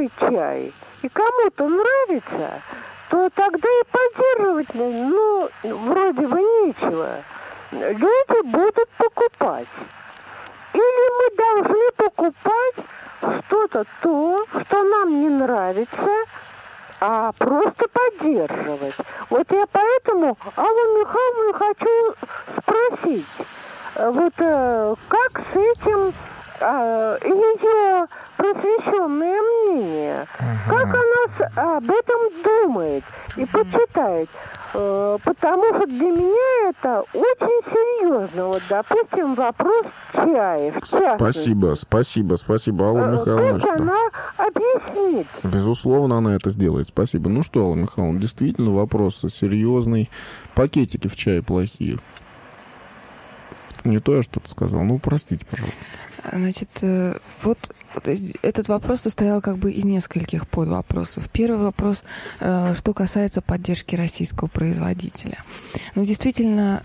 хороший чай, и кому-то нравится, то тогда и поддерживать, вроде бы нечего. Люди будут покупать. Или мы должны покупать что-то то, что нам не нравится, а просто поддерживать. Вот я поэтому Аллу Михайловну хочу спросить, как с этим ее просвещенное мнение, как она об этом думает и почитает. Потому что для меня это очень серьезно. Вот, допустим, вопрос чая, в частности. Спасибо, Алла Михайловна. Пусть она объяснит. Безусловно, она это сделает. Спасибо. Ну что, Алла Михайловна, действительно вопрос серьезный. Пакетики в чае плохие. Не то я что-то сказал. Ну, простите, пожалуйста. Значит, вот этот вопрос состоял как бы из нескольких подвопросов. Первый вопрос, что касается поддержки российского производителя. Ну, действительно,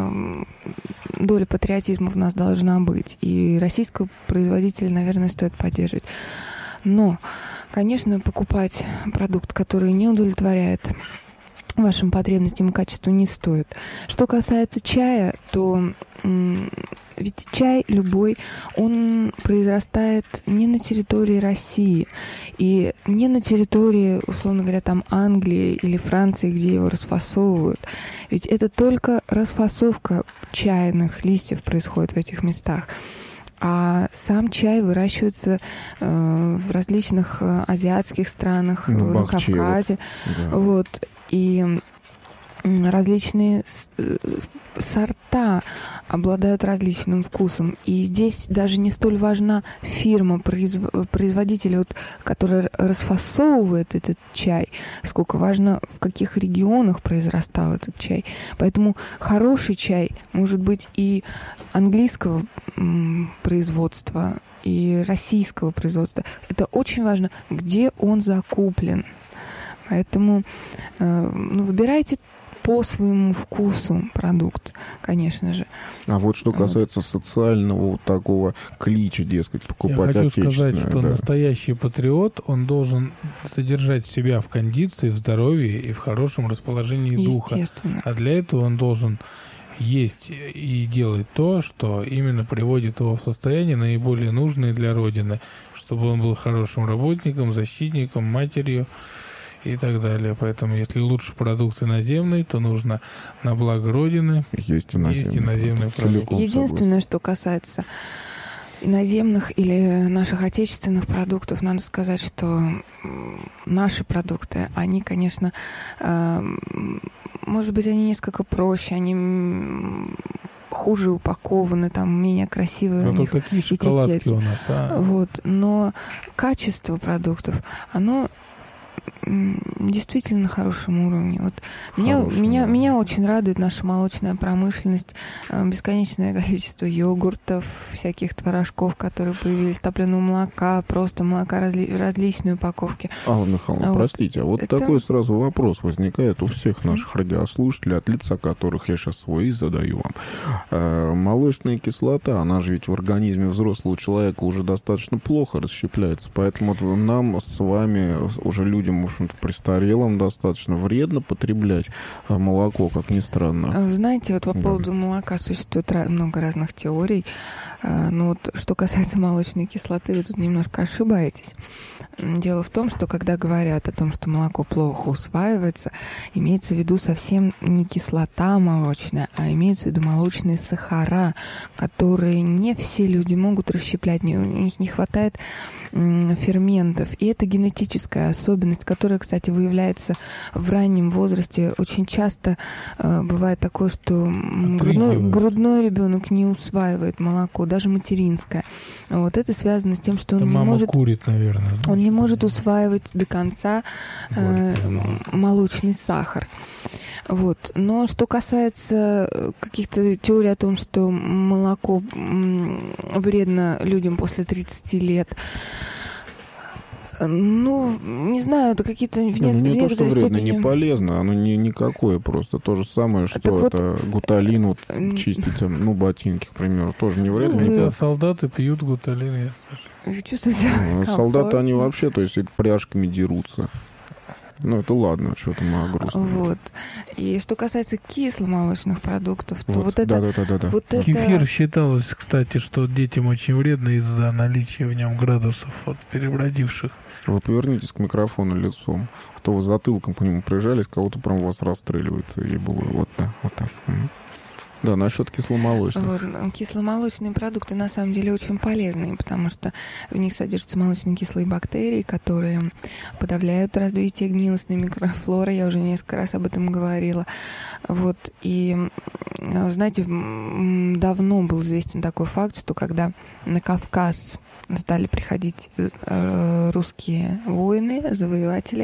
доля патриотизма в нас должна быть, и российского производителя, наверное, стоит поддерживать. Но, конечно, покупать продукт, который не удовлетворяет вашим потребностям и качеству, не стоит. Что касается чая, то ведь чай любой, он произрастает не на территории России и не на территории, условно говоря, там Англии или Франции, где его расфасовывают. Ведь это только расфасовка чайных листьев происходит в этих местах. А сам чай выращивается в различных азиатских странах, на Кавказе. Да. Вот. И различные сорта обладают различным вкусом. И здесь даже не столь важна фирма, производитель, который расфасовывает этот чай, сколько важно, в каких регионах произрастал этот чай. Поэтому хороший чай может быть и английского производства, и российского производства. Это очень важно, где он закуплен. Поэтому выбирайте по своему вкусу продукт, конечно же. А вот что касается социального такого клича, дескать, покупать отечественное. Я хочу сказать, что настоящий патриот, он должен содержать себя в кондиции, в здоровье и в хорошем расположении духа. А для этого он должен есть и делать то, что именно приводит его в состояние наиболее нужное для Родины, чтобы он был хорошим работником, защитником, матерью и так далее. Поэтому, если лучше продукт иноземный, то нужно на благо Родины есть иноземный продукт. Единственное, что касается иноземных или наших отечественных продуктов, надо сказать, что наши продукты, они, конечно, может быть, они несколько проще, они хуже упакованы, там менее красивые у них какие шоколадки этикетки. У нас, Вот. Но качество продуктов, оно действительно на хорошем уровне. Вот меня очень радует наша молочная промышленность, бесконечное количество йогуртов, всяких творожков, которые появились, топленого молока, просто молока различной упаковки. Алла Михайловна, простите, вот такой сразу вопрос возникает у всех наших радиослушателей, от лица которых я сейчас свой и задаю вам. Молочная кислота, она же ведь в организме взрослого человека уже достаточно плохо расщепляется, поэтому вот нам с вами, уже людям, в общем-то, престарелым, достаточно вредно потреблять молоко, как ни странно. Знаете, вот по поводу молока существует много разных теорий. Но вот что касается молочной кислоты, вы тут немножко ошибаетесь. Дело в том, что когда говорят о том, что молоко плохо усваивается, имеется в виду совсем не кислота молочная, а имеется в виду молочные сахара, которые не все люди могут расщеплять, у них не хватает ферментов. И это генетическая особенность, которая, кстати, выявляется в раннем возрасте. Очень часто бывает такое, что грудной ребенок не усваивает молоко, даже материнское. Вот это связано с тем, что он мама курит, наверное. Он не может усваивать до конца молочный сахар. Вот. Но что касается каких-то теорий о том, что молоко вредно людям после 30 лет, Ну, не знаю, это какие-то... Не то, что вредно, не полезно, оно никакое просто. То же самое, что это гуталин, вот чистить, ну, ботинки, к примеру, тоже не вредно. Ну, солдаты пьют гуталин, я слышу. Чувствуете? Солдаты, они вообще, то есть, пряжками дерутся. Ну, это ладно, что-то мы о грустном. Вот. И что касается кисломолочных продуктов, то вот это... Да. Вот Кефир считалось, кстати, что детям очень вредно из-за наличия в нем градусов вот, перебродивших. Вы повернитесь к микрофону лицом. А то вы затылком к нему прижались, кого-то прям вас расстреливает. Ей-богу. Вот так. Да, насчет кисломолочных. Вот, кисломолочные продукты на самом деле очень полезные, потому что в них содержатся молочно-кислые бактерии, которые подавляют развитие гнилостной микрофлоры. Я уже несколько раз об этом говорила. Вот, и, знаете, давно был известен такой факт, что когда на Кавказ стали приходить русские воины, завоеватели,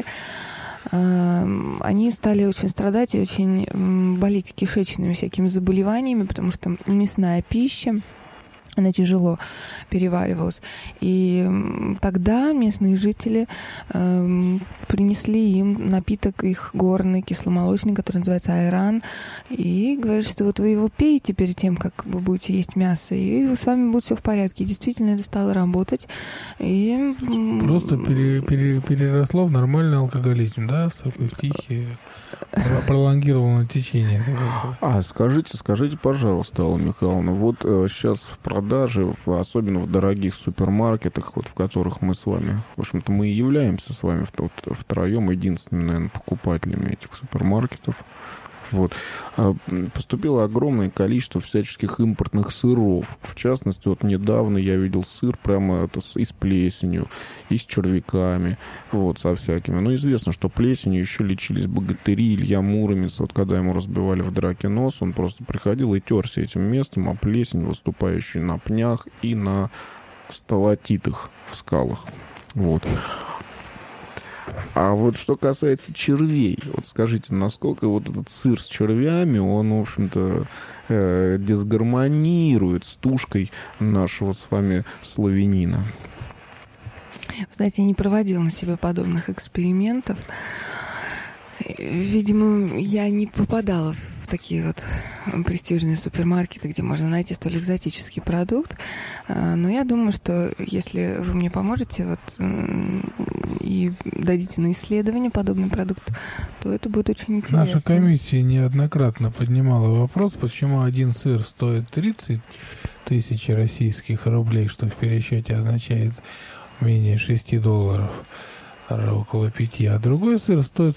они стали очень страдать и очень болеть кишечными всякими заболеваниями, потому что мясная пища, она тяжело переваривалась. И тогда местные жители принесли им напиток их горный, кисломолочный, который называется айран, и говорят, что вот вы его пейте перед тем, как вы будете есть мясо, и с вами будет все в порядке. И действительно это стало работать. И... Просто переросло в нормальный алкоголизм, да, в такой тихий, пролонгированное течение. Скажите, пожалуйста, Алла Михайловна, вот сейчас в продаже, особенно в дорогих супермаркетах, вот в которых мы с вами, в общем-то, мы и являемся с вами втроем единственными, наверное, покупателями этих супермаркетов. Вот. Поступило огромное количество всяческих импортных сыров. В частности, вот недавно я видел сыр прямо и с плесенью, и с червяками, вот, со всякими. Но известно, что плесенью еще лечились богатыри. Илья Муромец, вот когда ему разбивали в драке нос, он просто приходил и терся этим местом, а плесень, выступающая на пнях и на сталактитах в скалах. Вот. А вот что касается червей, вот скажите, насколько вот этот сыр с червями, он, в общем-то, дисгармонирует с тушкой нашего с вами славянина? Знаете, я не проводила на себе подобных экспериментов. Видимо, я не попадала в такие вот престижные супермаркеты, где можно найти столь экзотический продукт. Но я думаю, что если вы мне поможете вот, и дадите на исследование подобный продукт, то это будет очень интересно. Наша комиссия неоднократно поднимала вопрос, почему один сыр стоит 30 тысяч российских рублей, что в пересчете означает менее $6, даже около 5, а другой сыр стоит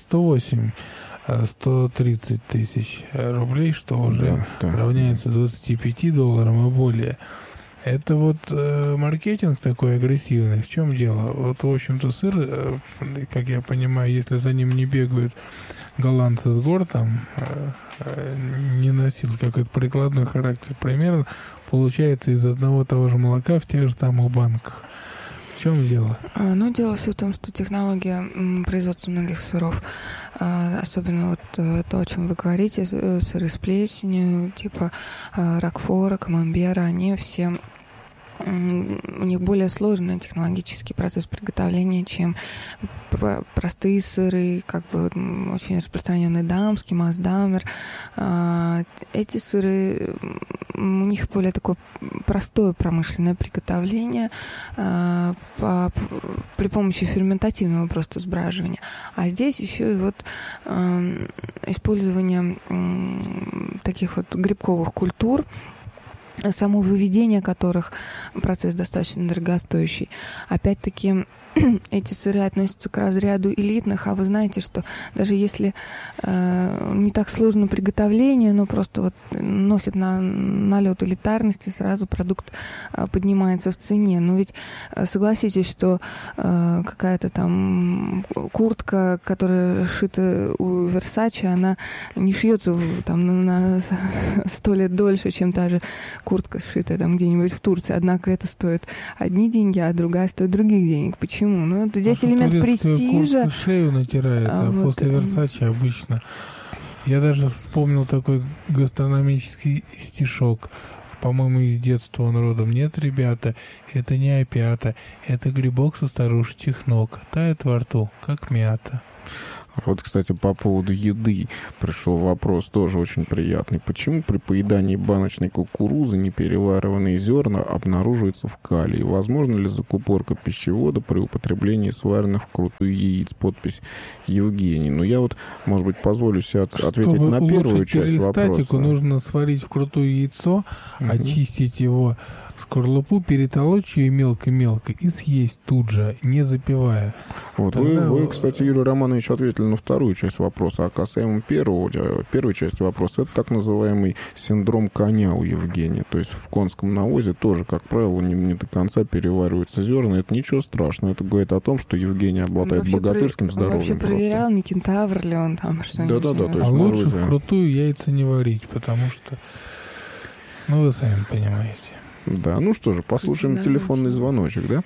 130 тысяч рублей, что уже равняется $25 и более. Это вот маркетинг такой агрессивный. В чем дело? Вот, в общем-то, сыр, как я понимаю, если за ним не бегают голландцы с гор, там не носил какой-то прикладной характер, примерно получается из одного того же молока в тех же самых банках. В чем дело? Ну, дело все в том, что технология производства многих сыров, особенно вот то, о чем вы говорите, сыры с плесенью, типа рокфора, камамбера, они все... У них более сложный технологический процесс приготовления, чем простые сыры, как бы очень распространенный дамский, маасдамер. Эти сыры, у них более такое простое промышленное приготовление при помощи ферментативного просто сбраживания. А здесь еще и вот использование таких вот грибковых культур, само выведение которых процесс достаточно дорогостоящий. Опять-таки, эти сыры относятся к разряду элитных, а вы знаете, что даже если не так сложно приготовление, но просто вот носит налет элитарности, сразу продукт поднимается в цене. Но ведь согласитесь, что какая-то там куртка, которая шита у Versace, она не шьется там на 100 лет дольше, чем та же куртка, сшитая там где-нибудь в Турции. Однако это стоит одни деньги, а другая стоит других денег. Почему? Ну, это здесь элемент престижа. Шею натирает, а вот после Versace обычно. Я даже вспомнил такой гастрономический стишок. по-моему, из детства он родом. Нет, ребята, это не опята, это грибок со старушечьих ног. Тает во рту, как мята. Вот, кстати, по поводу еды пришел вопрос, тоже очень приятный. Почему при поедании баночной кукурузы непереваренные зерна обнаруживаются в калии? Возможно ли закупорка пищевода при употреблении сваренных вкрутую яиц? Подпись Евгений. Ну, я вот, может быть, позволю себе ответить на первую часть вопроса. Нужно сварить вкрутую яйцо, очистить его скорлупу, перетолочь ее мелко-мелко и съесть тут же, не запивая. Вот вы, кстати, Юрий Романович, ответили на вторую часть вопроса, а касаемо первой части вопроса, это так называемый синдром коня у Евгения. То есть в конском навозе тоже, как правило, не до конца перевариваются зерна. Это ничего страшного. Это говорит о том, что Евгений обладает богатырским здоровьем. Он вообще проверял, не кентавр ли он там, что-нибудь. Да. А лучше вкрутую яйца не варить, потому что, вы сами понимаете. Да, ну что же, послушаем телефонный звоночек, да?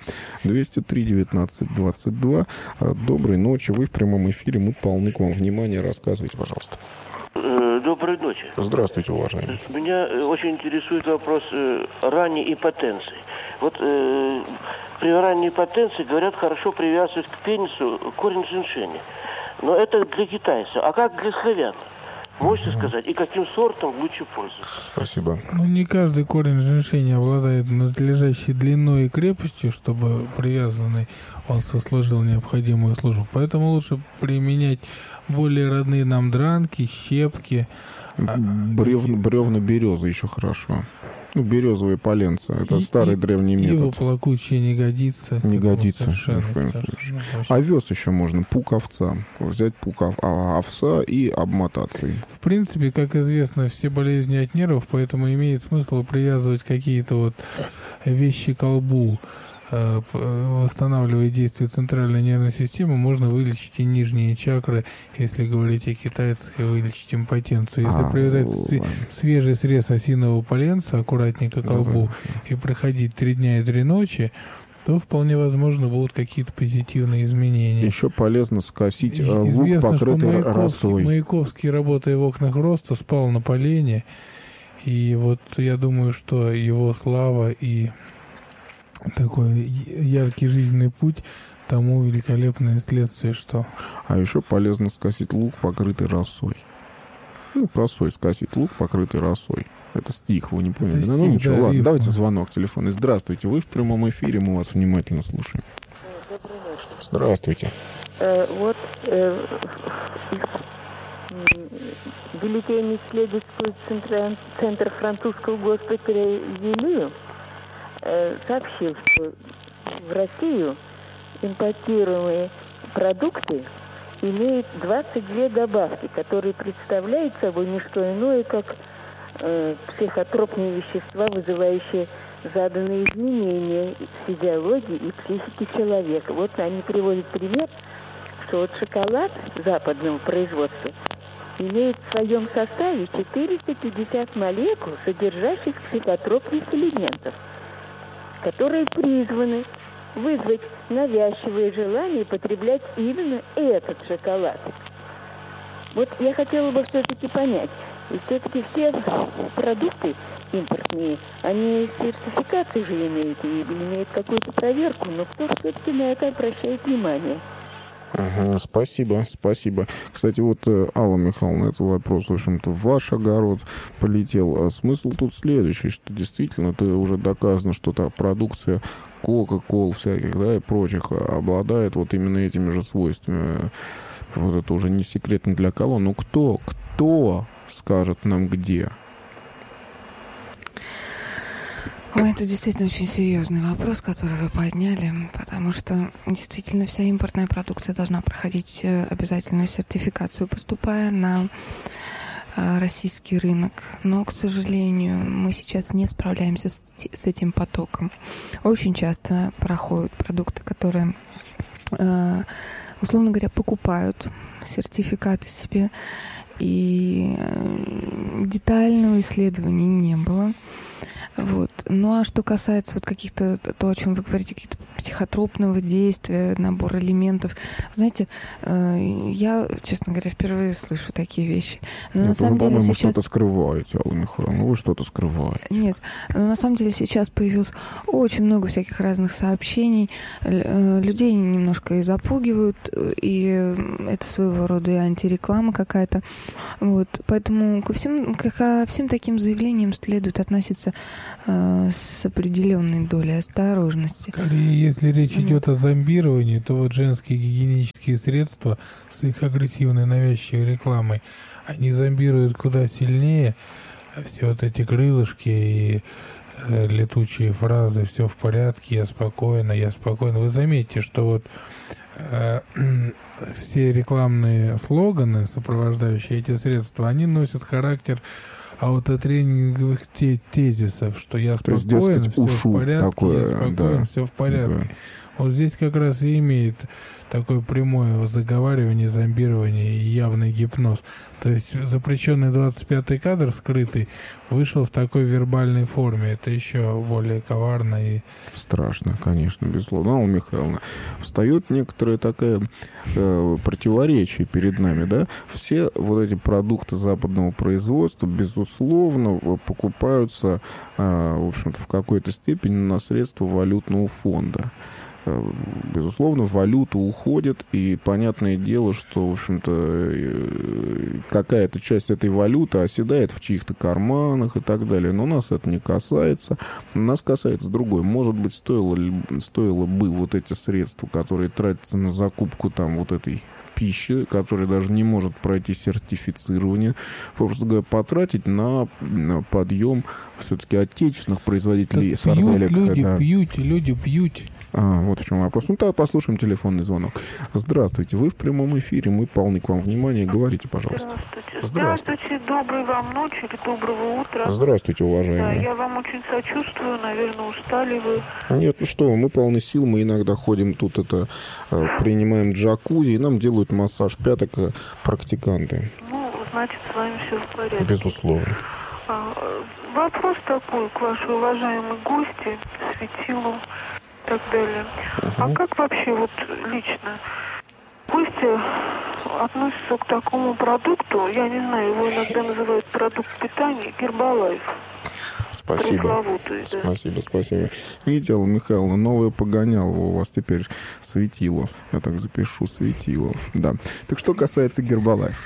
203-19-22. Доброй ночи, вы в прямом эфире, мы полны к вам внимания. Рассказывайте, пожалуйста. Доброй ночи. Здравствуйте, уважаемый. Меня очень интересует вопрос ранней импотенции. Вот при ранней импотенции, говорят, хорошо привязывают к пенису корень женьшеня. Но это для китайцев. А как для славян? Можете сказать, и каким сортом лучше пользоваться? Спасибо. Не каждый корень женьшеня обладает надлежащей длиной и крепостью, чтобы привязанный он сослужил необходимую службу. Поэтому лучше применять более родные нам дранки, щепки. Бревна березы еще хорошо. Березовые поленца. Это старый древний метод. Ива плакучая не годится. Не годится. Овес еще можно, пук овца. Взять пук овса и обмотаться. В принципе, как известно, все болезни от нервов, поэтому имеет смысл привязывать какие-то вещи к колбу. Восстанавливая действие центральной нервной системы, можно вылечить и нижние чакры, если говорить о китайцах, и вылечить импотенцию. Если привязать свежий срез осинового поленца аккуратненько к колбу и проходить 3 дня и 3 ночи, то вполне возможно будут какие-то позитивные изменения. Еще полезно скосить лук, покрытый росой. Маяковский, работая в окнах роста, спал на полене. И я думаю, что его слава и такой яркий жизненный путь тому великолепное следствие, что... А еще полезно скосить лук, покрытый росой. Росой скосить лук, покрытый росой. Это стих, вы не поняли? Ничего, ладно, рифма. Давайте звонок телефонный. Здравствуйте, вы в прямом эфире, мы вас внимательно слушаем. Доброй ночи. Здравствуйте. В бюллетене исследовательский центр французского госпиталя Вилю сообщил, что в Россию импортируемые продукты имеют 22 добавки, которые представляют собой не что иное, как психотропные вещества, вызывающие заданные изменения в физиологии и психике человека. Они приводят пример, что шоколад западного производства имеет в своем составе 450 молекул, содержащих психотропных элементов, которые призваны вызвать навязчивое желание потреблять именно этот шоколад. Я хотела бы все-таки понять, и все-таки все продукты импортные, они сертификацию же имеют, или имеют какую-то проверку, но кто все-таки на это обращает внимание? Спасибо. Кстати, Алла Михайловна, этот вопрос, в общем-то, в ваш огород полетел. Смысл тут следующий, что действительно это уже доказано, что та продукция Кока-Кол всяких, и прочих обладает именно этими же свойствами. Это уже не секрет ни для кого, но кто скажет нам где? Это действительно очень серьезный вопрос, который вы подняли, потому что действительно вся импортная продукция должна проходить обязательную сертификацию, поступая на российский рынок. Но, к сожалению, мы сейчас не справляемся с этим потоком. Очень часто проходят продукты, которые, условно говоря, покупают сертификаты себе, и детального исследования не было. Ну, а что касается вот каких-то, то, о чем вы говорите, каких-то психотропного действия, набор элементов, знаете, я, честно говоря, впервые слышу такие вещи. Но Нет, на самом деле по-моему, сейчас... что-то скрываете, Алла Михайловна, вы что-то скрываете. Нет, но на самом деле сейчас появилось очень много всяких разных сообщений, людей немножко и запугивают, и это своего рода и антиреклама какая-то. Вот. Поэтому ко всем таким заявлениям следует относиться с определенной долей осторожности. Скорее, если речь идет о зомбировании, то вот женские гигиенические средства с их агрессивной навязчивой рекламой, они зомбируют куда сильнее. Все вот эти крылышки и летучие фразы «все в порядке», я спокойно». Вы заметите, что вот все рекламные слоганы, сопровождающие эти средства, они носят характер аутотренинговых тезисов, что я спокоен, все в порядке, такое, я спокоен, все в порядке. Да. Вот здесь как раз и имеет такое прямое заговаривание, зомбирование и явный гипноз. То есть запрещенный 25-й кадр, скрытый, вышел в такой вербальной форме. Это еще более коварно и... Страшно, конечно, безусловно. Алла Михайловна, встает некоторое такое противоречие перед нами, да? Все вот эти продукты западного производства, безусловно, покупаются, в общем-то, в какой-то степени на средства валютного фонда. Безусловно, валюта уходит, и понятное дело, что, в общем-то, какая-то часть этой валюты оседает в чьих-то карманах и так далее. Но нас это не касается. Нас касается другое. Может быть, стоило бы вот эти средства, которые тратятся на закупку там вот этой пищи, которая даже не может пройти сертифицирование, просто говоря, потратить на подъем все-таки отечественных производителей сарделек. Люди пьют. Вот в чем вопрос. Ну, тогда послушаем телефонный звонок. Здравствуйте, вы в прямом эфире, мы полны к вам внимания. Говорите, пожалуйста. Здравствуйте, доброй вам ночи или доброго утра. Здравствуйте, уважаемые. Да, я вам очень сочувствую, наверное, устали вы. Нет, ну что, мы полны сил, мы иногда ходим тут, принимаем джакузи, и нам делают массаж пяток практиканты. Ну, значит, с вами все в порядке. Безусловно. Вопрос такой к вашей уважаемой гости, светилу и так далее. А как вообще вот лично гости относятся к такому продукту, я не знаю, его иногда называют продукт питания, Гербалайф? Спасибо. Да. Спасибо. Видите, Алла Михайловна, новое погоняло у вас теперь светило. Я так запишу, светило. Да. Так что касается Гербалайф.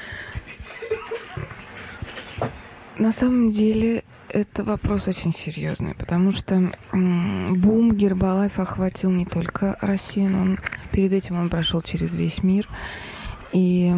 На самом деле, это вопрос очень серьезный, потому что бум Гербалайфа охватил не только Россию, но перед этим он прошел через весь мир. И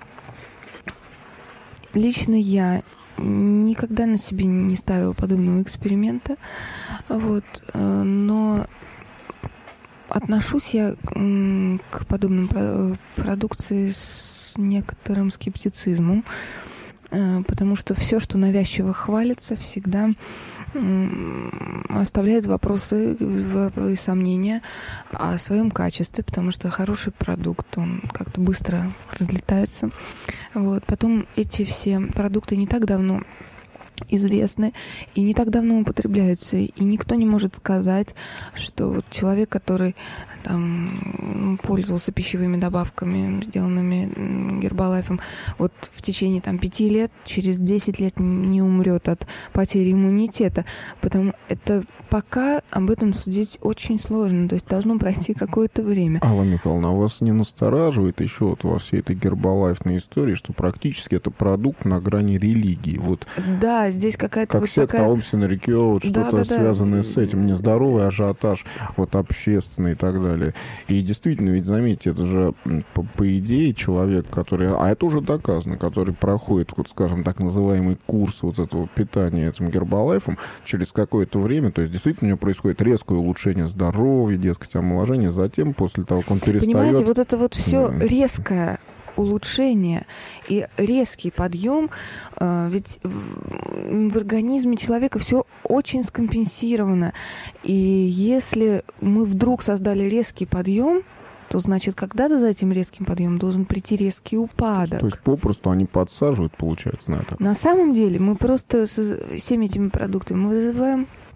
лично я никогда на себе не ставила подобного эксперимента, вот, но отношусь я к подобным продукции с некоторым скептицизмом, потому что все, что навязчиво хвалится, всегда оставляет вопросы и сомнения о своем качестве, потому что хороший продукт, он как-то быстро разлетается. Вот. Потом эти все продукты не так давно известны и не так давно употребляются, и никто не может сказать, что вот человек, который там пользовался пищевыми добавками, сделанными Гербалайфом, вот в течение 5 лет, через 10 лет не умрет от потери иммунитета, потому это пока об этом судить очень сложно, то есть должно пройти какое-то время. Алла Михайловна, а вас не настораживает еще вот во всей этой гербалайфной истории, что практически это продукт на грани религии? Вот. Да, здесь какая-то... Как вот секта такая... Омсина Рикё, вот что-то связанное с этим, нездоровый ажиотаж, вот общественный и так далее. И действительно, ведь заметьте, это же по идее человек, который, а это уже доказано, который проходит, вот скажем, так называемый курс вот этого питания этим Гербалайфом, через какое-то время, то есть действительно у него происходит резкое улучшение здоровья, дескать, омоложение, затем, после того, как он перестает... Понимаете, вот это вот все резкое улучшение и резкий подъем, ведь в организме человека все очень скомпенсировано. И если мы вдруг создали резкий подъем, то значит, когда-то за этим резким подъемом должен прийти резкий упадок. То есть попросту они подсаживают, получается, на это? На самом деле мы просто всеми этими продуктами мы вызываем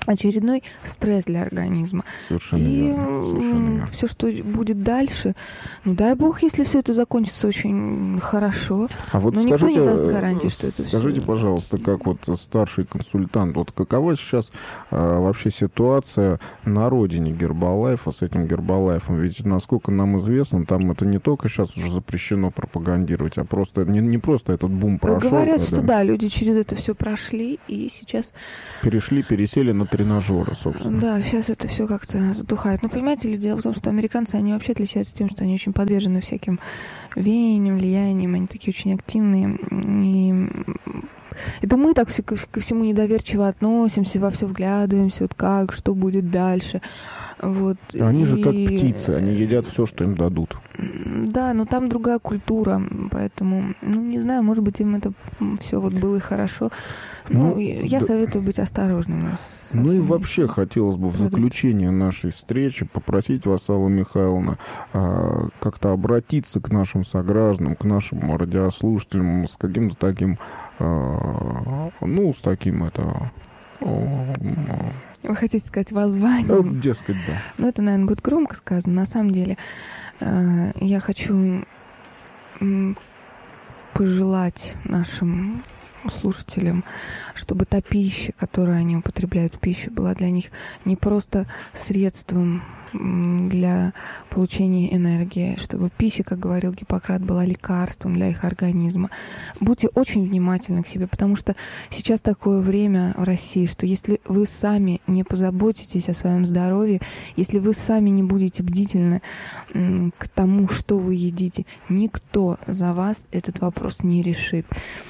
очередной стресс для организма. Совершенно верно. Все, что будет дальше, дай бог, если все это закончится очень хорошо. А вот но никто не даст гарантии, что это скажите, пожалуйста, как вот старший консультант, вот какова сейчас вообще ситуация на родине Гербалайфа с этим Гербалайфом? Ведь, насколько нам известно, там это не только сейчас уже запрещено пропагандировать, а просто не просто этот бум прошел. Говорят, что да, люди через это все прошли и сейчас... Пересели на тренажеры, собственно. Да, сейчас это все как-то затухает. Но понимаете ли, дело в том, что американцы, они вообще отличаются тем, что они очень подвержены всяким веяниям, влияниям, они такие очень активные. И это мы так ко всему недоверчиво относимся, во все вглядываемся, вот как, что будет дальше. Вот. Они же как птицы, они едят все, что им дадут. Да, но там другая культура, поэтому, не знаю, может быть, им это все вот было и хорошо. Я советую быть осторожным. И вообще хотелось бы в заключение нашей встречи попросить вас, Алла Михайловна, как-то обратиться к нашим согражданам, к нашим радиослушателям с каким-то таким, с таким Вы хотите сказать воззванием? Дескать, да. Это, наверное, будет громко сказано. На самом деле, я хочу пожелать нашим слушателям, чтобы та пища, которую они употребляют в пищу, была для них не просто средством для получения энергии, чтобы пища, как говорил Гиппократ, была лекарством для их организма. Будьте очень внимательны к себе, потому что сейчас такое время в России, что если вы сами не позаботитесь о своем здоровье, если вы сами не будете бдительны к тому, что вы едите, никто за вас этот вопрос не решит.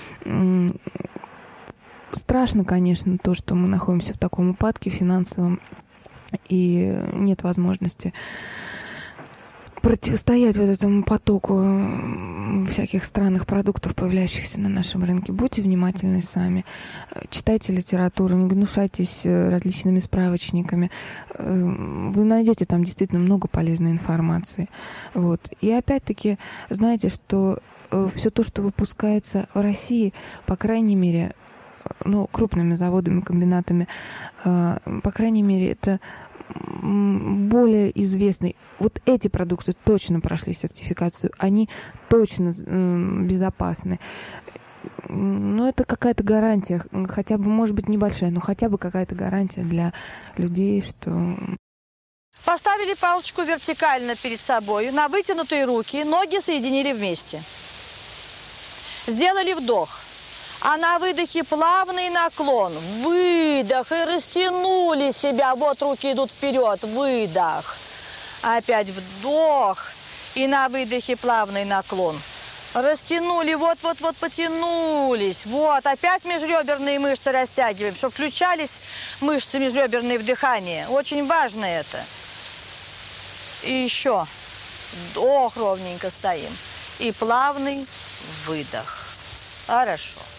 Страшно, конечно, то, что мы находимся в таком упадке финансовом, и нет возможности противостоять вот этому потоку всяких странных продуктов, появляющихся на нашем рынке. Будьте внимательны сами. Читайте литературу, не гнушайтесь различными справочниками. Вы найдете там действительно много полезной информации. Вот. И опять-таки, знаете, что все то, что выпускается в России, по крайней мере, крупными заводами, комбинатами, по крайней мере, это более известный. Вот эти продукты точно прошли сертификацию, они точно безопасны. Это какая-то гарантия, хотя бы, может быть, небольшая, но хотя бы какая-то гарантия для людей, что... Поставили палочку вертикально перед собой, на вытянутые руки, ноги соединили вместе. Сделали вдох. А на выдохе плавный наклон. Выдох. И растянули себя. Вот руки идут вперед. Выдох. Опять вдох. И на выдохе плавный наклон. Растянули. Вот-вот-вот потянулись. Вот. Опять межреберные мышцы растягиваем, чтобы включались мышцы межреберные в дыхание. Очень важно это. И еще. Вдох, ровненько стоим. И плавный выдох. Хорошо.